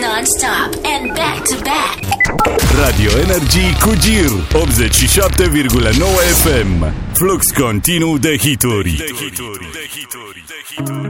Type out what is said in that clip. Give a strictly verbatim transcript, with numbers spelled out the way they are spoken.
non-stop and back-to-back. Radio Energy cu Gir optzeci și șapte virgulă nouă F M. Flux continuu de hituri.